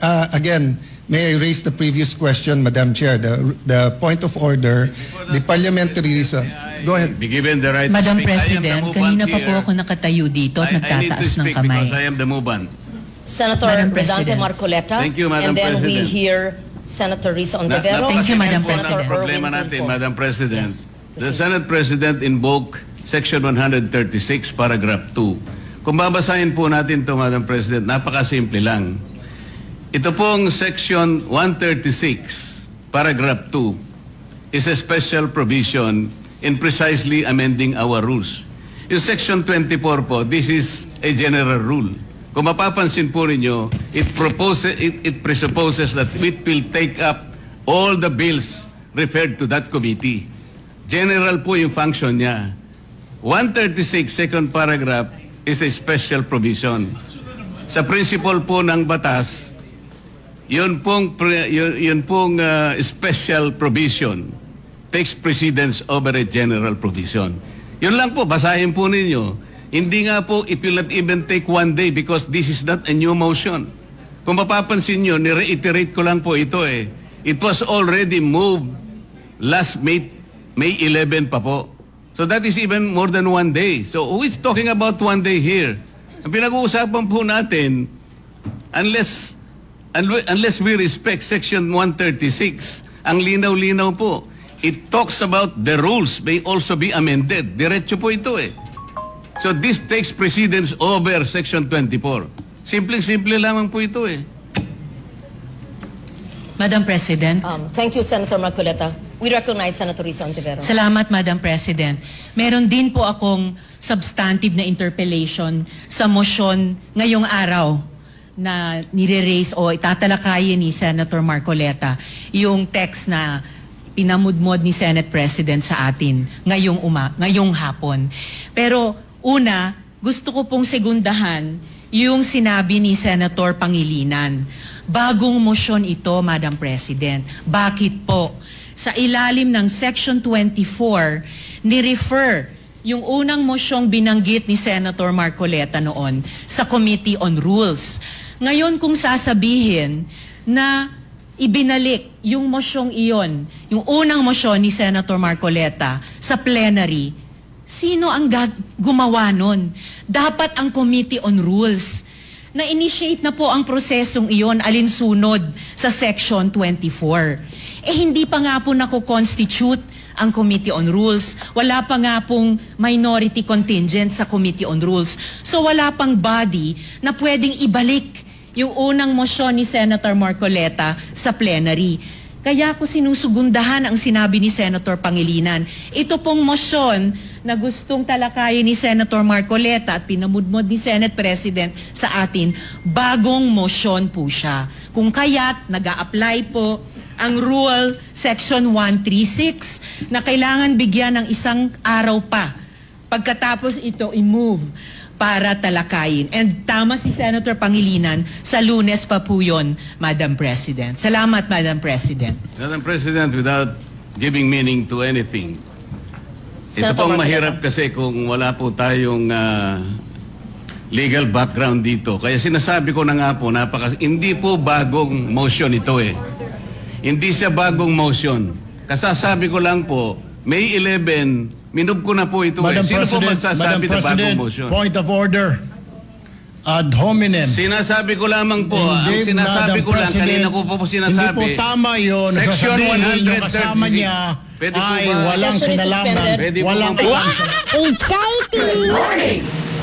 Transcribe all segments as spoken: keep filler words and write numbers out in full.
uh, again, may I raise the previous question, Madam Chair, the, the point of order, the parliamentary reason. Go ahead. Be given the right Madam to speak. President, kanina pa po ako nakatayo dito at I, I need to nagtataas ng speak kamay. because I am the movant. Senator Madam Rodante President. Marcoleta. Thank you, Madam And then we President. hear Senator Risa Ontiveros Thank you, Madam and Senator President. Problema Erwin natin, Tulfo. Madam President. Yes, The proceed. Senate President invoked Section one thirty-six, Paragraph two. Kung babasahin po natin ito, Madam President, napakasimple lang. Ito pong Section one thirty-six, Paragraph two, is a special provision in precisely amending our rules. Yung Section twenty-four po, this is a general rule. Kung mapapansin po ninyo, it, proposes, it, it presupposes that it will take up all the bills referred to that committee. General po yung function niya. one thirty-six, second paragraph, is a special provision. Sa principle po ng batas, yun pong, pre, yun, yun pong uh, special provision takes precedence over a general provision. Yun lang po, basahin po ninyo. Hindi nga po, it will not even take one day because this is not a new motion. Kung mapapansin nyo, ni-reiterate ko lang po ito eh. It was already moved last May, May eleventh pa po. So that is even more than one day. So who is talking about one day here? Ang pinag-uusapan po natin, unless, unless we respect Section one thirty-six, ang linaw-linaw po, it talks about the rules may also be amended. Diretso po ito eh. So this takes precedence over Section twenty-four. Simpleng-simple lamang po ito eh. Madam President. Um, thank you, Senator Marcoleta. We recognize Senator Risa Ontiveros. Salamat, Madam President. Meron din po akong substantive na interpellation sa motion ngayong araw na nire-raise o itatalakayin ni Senator Marcoleta yung text na pinamudmod ni Senate President sa atin ngayong, uma, ngayong hapon. Pero una, gusto ko pong segundahan yung sinabi ni Senator Pangilinan. Bagong motion ito, Madam President. Bakit po? Sa ilalim ng Section twenty-four, ni-refer yung unang mosyong binanggit ni Senator Marcoleta noon sa Committee on Rules. Ngayon kung sasabihin na ibinalik yung mosyong iyon, yung unang mosyon ni Senator Marcoleta sa plenary, sino ang gumawa nun? Dapat ang Committee on Rules. Na-initiate na po ang prosesong iyon alinsunod sa Section twenty-four. Eh hindi pa nga po nako-constitute ang Committee on Rules. Wala pa nga pong minority contingent sa Committee on Rules. So wala pang body na pwedeng ibalik yung unang mosyon ni Senator Marcoleta sa plenary. Kaya ko sinusugundahan ang sinabi ni Senator Pangilinan. Ito pong mosyon na gustong talakayin ni Senator Marcoleta at pinamudmod ni Senate President sa atin, bagong mosyon po siya. Kung kaya't nag-a-apply po ang Rule Section one thirty-six na kailangan bigyan ng isang araw pa pagkatapos ito i-move para talakayin. And tama si Senator Pangilinan, sa Lunes pa po yun, Madam President. Salamat, Madam President. Madam President, without giving meaning to anything, ito Senator pong Marcoleta. mahirap kasi kung wala po tayong uh, legal background dito. Kaya sinasabi ko na nga po, napaka, hindi po bagong motion ito eh. Hindi siya bagong motion. Kasasabi ko lang po, May eleventh, minub ko na po ito Madam eh. Sino po President, magsasabi Madam na bagong President, motion? point of order. Ad hominem. Sinasabi ko lamang po, ang Hindi, sinasabi Madam ko lang, President, kanina ko po po sinasabi. Hindi po tama yun. Section Sasabihin yung one kasama thirty-six. niya Pwede po ay ba? walang Session is kinalaman. suspended. Pwede po Walang ba? Exciting!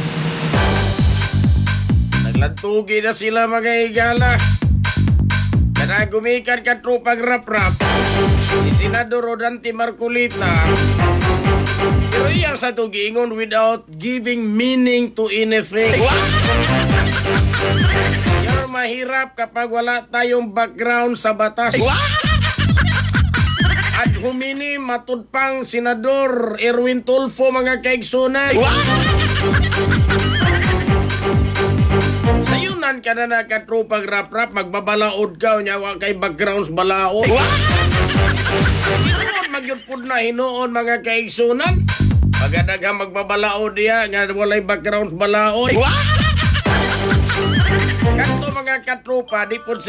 Naglantugi na sila mga igala. Kana gumikan ka trupang rap-rap. Si Senador Rodante Marcoleta. Pero iyang sa tugingon without giving meaning to anything. Pero mahirap kapag wala tayong background sa batas. At humini matudpang Senador Erwin Tulfo mga kaigsunan. Sayunan ka na nakatrupang rap-rap, magbabalaod ka, nyawa kay backgrounds balaod. Hinuon magyudpod na hinuon mga kaigsunan. Pagadaghang magbabalaod diya, nga walay backgrounds balaod. Kanto mga katropa, di po